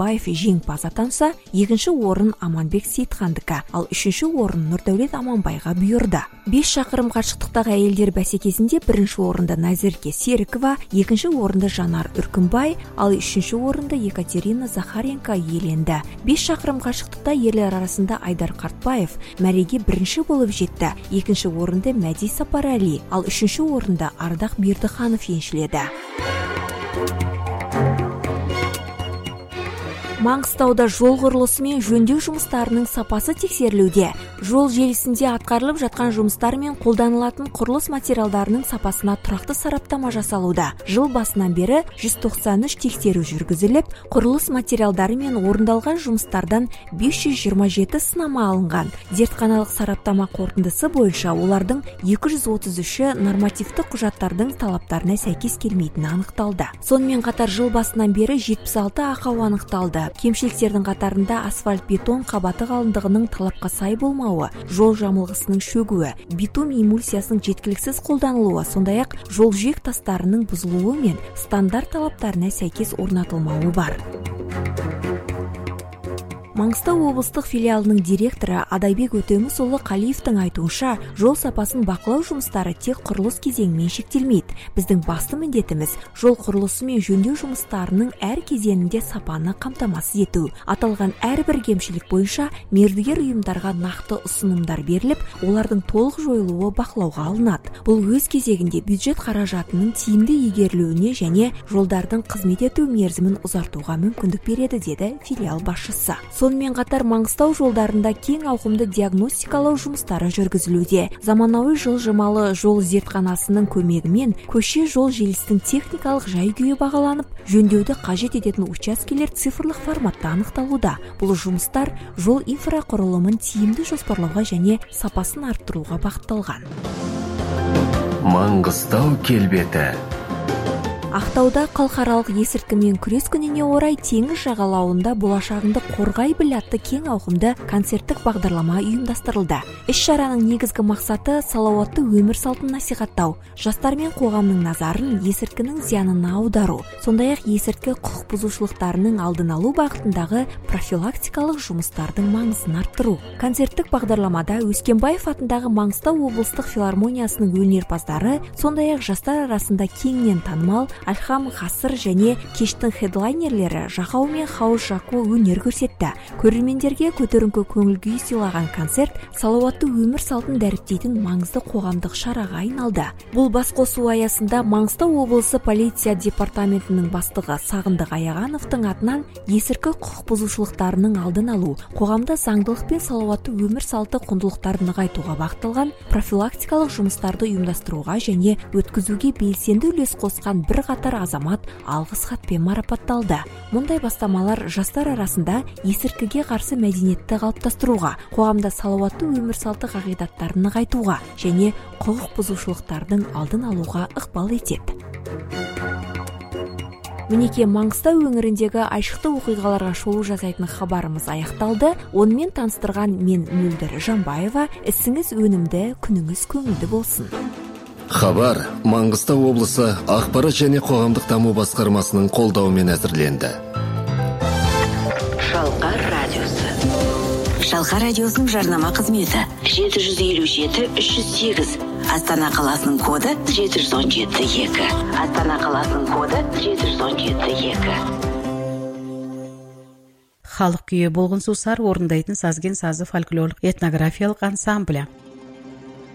Өскенбаев жеңімпаз атанса, екінші орын Аманбек Сейітхандікі, ал үшінші орын Нұрдәулет Аманбайға бұйырды. 5 шақырым қашықтықтағы әйелдер бәсекесінде бірінші орынды Назерке Серікова, екінші орынды Жанар Үркімбай, ал үшінші орынды Екатерина Захаренко иеленді. 5 шақырым қашықтықта ерлер арасында Айдар Қартбаев мәреге бірінші болып жетті. Екінші орынды Мәди Сапарәли, ал үшінші орынды Ардақ Бердіханов еншіледі. Маңғыстауда жол құрылысы мен жөндеу жұмыстарының сапасы тексерілуде. Жол желісінде атқарылып жатқан жұмыстар мен қолданылатын құрылыс материалдарының сапасына тұрақты сараптама жасалуда. Жыл басынан бері 193 тексеру жүргізіліп, құрылыс материалдары мен орындалған жұмыстардан 527 сынама алынған. Зертханалық сараптама қорытындысы бойынша олардың 233-і нормативті құжаттардың талаптарына сәйкес келмейтіні анықталды. Сонымен қатар жыл басынан бері 76 ақау анықталды. Кемшіліктердің қатарында асфальт бетон қабаты қалыңдығының талапқа сай болмауы, жол жамылғысының шөгуі, битум эмульсиясының жеткіліксіз қолданылуы, сондай-ақ жол жиек тастарының бұзылуы мен стандарт талаптарына сәйкес орнатылмауы бар. Маңғыстау облыстық филиалының директоры Адайбек Өтемісұлы Қалиевтің айтуынша, жол сапасын бақылау жұмыстары тек құрылыс кезеңімен шектелмейді. Біздің басты міндетіміз жол құрылысы мен жөндеу жұмыстарының әр кезеңінде сапаны қамтамасыз ету. Аталған әрбір кемшілік бойынша мердігер ұйымдарға нақты ұсынымдар беріліп, олардың толық жойылуы бақылауға алынады. Бұл өз кезегінде бюджет қаражатының тиімді игерілуіне және жолдардың қызмет ету мерзімін ұзартуға мүмкіндік береді, деді филиал басшысы. Сонымен қатар Маңғыстау жолдарында кең ауқымды диагностикалау жұмыстары жүргізілуде. Заманауи жылжымалы жол зертханасының көмегімен көше жол желісінің техникалық жай-күйі бағаланып, жөндеуді қажет ететін учаскелер цифрлық форматта анықталуда. Бұл жұмыстар жол инфрақұрылымын тиімді жоспарлауға және сапасын арттыруға бағытталған. Маңғыстау келбеті. Ақтауда халықаралық есірткімен күрес күніне орай теңіз жағалауында болашағыңды қорғай біл атты кең ауқымды концерттік бағдарлама ұйымдастырылды. Іс-шараның негізгі мақсаты салауатты өмір салтын насихаттау, жастар мен қоғамның назарын есірткінің зиянына аудару, сондай-ақ есірткі құқық бұзушылықтарының алдын алу бағытындағы профилактикалық жұмыстардың маңызын арттыру. Концерттік бағдарламада Өскенбаев атындағы Маңғыстау облыстық филармониясының өнерпаздары, сондай-ақ жастар арасында кеңінен танымал Альхам Ғасыр және кештің хедлайнерлері Жақау мен Хауыз Жако өнер көрсетті. Көрермендерге көтеріңкі көңіл-күй сыйлаған концерт салауатты өмір салтын дәріптейтін маңызды қоғамдық шараға айналды. Бұл басқосу аясында Маңғыстау облысы полиция департаментінің бастығы Сағындық Аяғановтың атынан есірткі құқық бұзушылықтарының алдын алу, қоғамда заңдылық пен салауатты өмір салты құндылықтарын нығайтуға бағытталған профилактикалық жұмыстарды ұйымдастыруға және өткізуге белсенді үлес қосқан бір қатар азамат алғыс хатпен марапатталды. Мұндай бастамалар жастар арасында есірткіге қарсы мәдениетті қалыптастыруға, қоғамда салауатты өмір салты қағидаттарын нығайтуға және құқық бұзушылықтардың алдын алуға ықпал етеді. Мінеке, Маңғыстау өңіріндегі айшықты оқиғаларға шолу жасайтын хабарымыз аяқталды. Онымен таныстырған мен Мөлдір Жанбаева. Ісіңіз өнімді, күніңіз көңілді болсын. Хабар Маңғыстау облысы ақпарат және қоғамдық даму басқармасының қолдауымен әзірленді. Шалқар радиосы. Шалқар радиосының жарнама қызметі 757-308. Астана қаласының коды 717-2. Астана қаласының коды 717-2. Халық күйі болғын сусар орындайтын сазген сазы фольклорлық этнографиялық ансамблі.